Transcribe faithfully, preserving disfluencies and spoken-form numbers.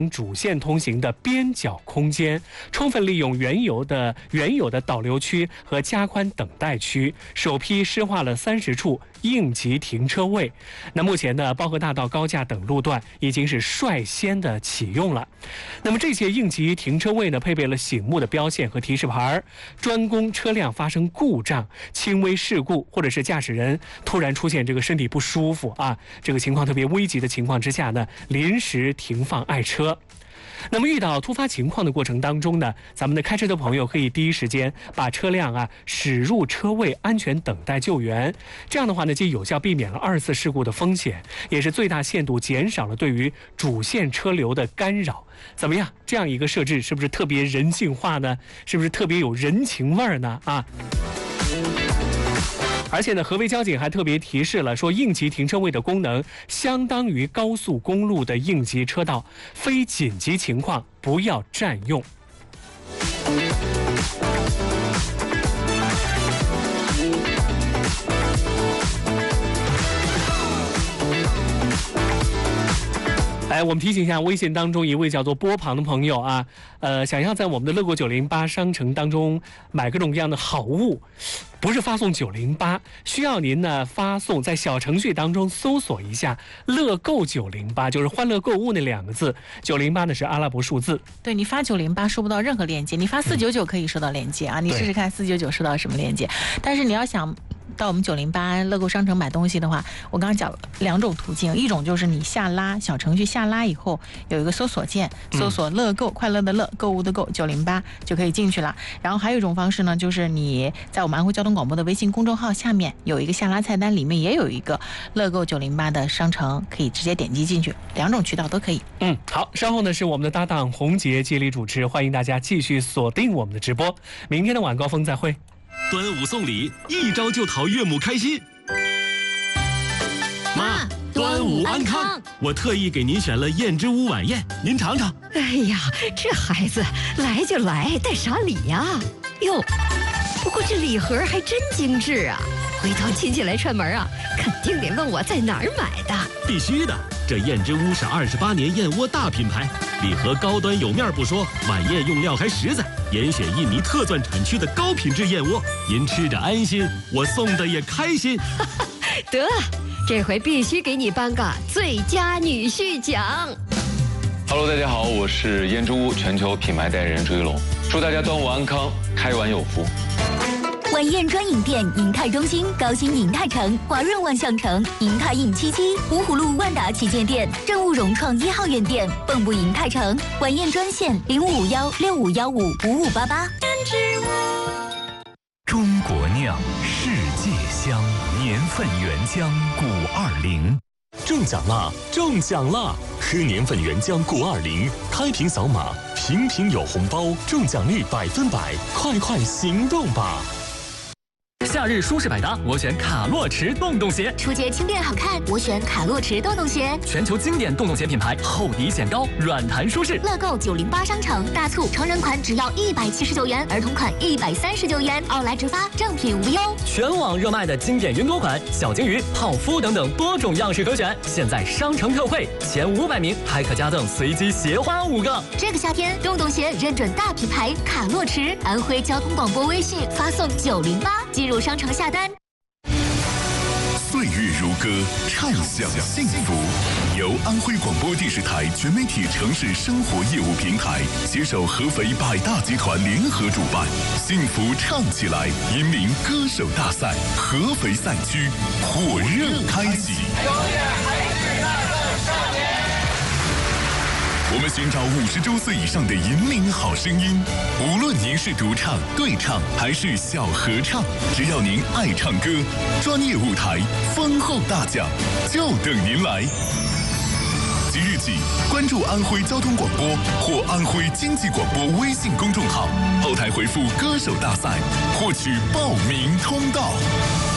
主线通行的边角空间，充分利用原有的原有的导流区和加宽等待区，首批施划了三十处应急停车位。那目前呢，包河大道高架等路段已经是率先的启用了。那么这些应急停车位呢，配备了醒目的标线和提示牌，专供车辆发生故障、轻微事故或者是驾驶人突然出现这个身体不舒服啊，这个情况特别危急的情况之下呢，临时停放爱车。那么遇到突发情况的过程当中呢，咱们的开车的朋友可以第一时间把车辆啊驶入车位，安全等待救援。这样的话呢，既有效避免了二次事故的风险，也是最大限度减少了对于主线车流的干扰。怎么样？这样一个设置是不是特别人性化呢？是不是特别有人情味儿呢？啊？而且呢，合肥交警还特别提示了，说应急停车位的功能相当于高速公路的应急车道，非紧急情况不要占用。哎，我们提醒一下，微信当中一位叫做波旁的朋友啊，呃，想要在我们的乐购九零八商城当中买各种各样的好物，不是发送九零八，需要您呢发送在小程序当中搜索一下乐购九零八，就是欢乐购物那两个字，九零八呢是阿拉伯数字。 对，你发九零八收不到任何链接，你发四九九可以收到链接啊，你试试看四九九收到什么链接。但是你要想到我们九零八乐购商城买东西的话，我刚刚讲了两种途径，一种就是你下拉小程序下拉以后有一个搜索键，搜索乐购，快乐的乐，购物的购，九零八就可以进去了。然后还有一种方式呢，就是你在我们安徽交通广播的微信公众号下面有一个下拉菜单，里面也有一个乐购九零八的商城，可以直接点击进去，两种渠道都可以。 嗯，好，稍后呢是我们的搭档洪杰接力主持，欢迎大家继续锁定我们的直播，明天的晚高峰再会。 端午送礼，一招就讨岳母开心。妈，端午安康！我特意给您选了燕之屋晚宴，您尝尝。 哎呀，这孩子来就来，带啥礼呀？哟，不过这礼盒还真精致啊！回头亲戚来串门啊，肯定得问我在哪儿买的。 必须的，这燕之屋是二十八年燕窝大品牌，礼盒高端有面不说，晚宴用料还实在，严选印尼特钻产区的高品质燕窝，您吃着安心，我送的也开心。 得，这回必须给你颁个最佳女婿奖。 Hello， 大家好，我是燕之屋全球品牌代言人朱一龙，祝大家端午安康，开碗有福。 晚宴专营店：银泰中心、高新银泰城、华润万象城、银泰印七七、芜湖路万达旗舰店、正物融创一号院店、蚌埠银泰城。晚宴专线：零五五幺六五幺五五五八八。 中国酿，世界香，年份原浆古二零。 中奖啦！中奖啦！喝年份原浆古二零，开瓶扫码，瓶瓶有红包，中奖率百分百，快快行动吧！ 夏日舒适百搭，我选卡洛驰洞洞鞋； 初节轻便好看，我选卡洛驰洞洞鞋。 全球经典洞洞鞋品牌，厚底显高，软弹舒适。 乐购九零八商城大促，成人款只要一百七十九元，儿童款一百三十九元，奥莱直发，正品无忧。 全网热卖的经典云朵款、小金鱼、泡芙等等多种样式可选，现在商城特惠，前五百名还可加赠随机鞋花五个。 这个夏天，洞洞鞋认准大品牌卡洛驰，安徽交通广播微信发送九零八进入商城下单。 岁月如歌，畅享幸福。由安徽广播电视台全媒体城市生活业务平台携手合肥百大集团联合主办，幸福唱起来引领歌手大赛合肥赛区火热开启。我们寻找五十周岁以上的引领好声音，无论您是独唱、对唱还是小合唱，只要您爱唱歌，专业舞台、丰厚大奖就等您来。即日起，关注安徽交通广播或安徽经济广播微信公众号，后台回复“歌手大赛”，获取报名通道。